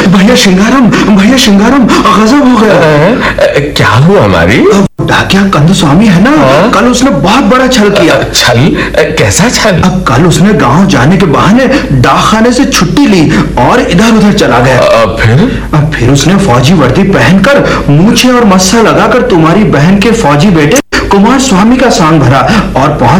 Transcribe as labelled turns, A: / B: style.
A: भैया श्रृंगारम गजब हो गया।
B: क्या हुआ हमारी?
A: डाकिया कंदस्वामी है ना, कल उसने बहुत बड़ा छल किया।
B: छल? कैसा छल?
A: अब कल उसने गांव जाने के बहाने डाकखाने से छुट्टी ली और इधर उधर चला गया। फिर उसने फौजी वर्दी पहनकर मूछें और मस्सा लगाकर तुम्हारी बहन के फौजी बेटे कुमार स्वामी का सांग भरा और पहुंच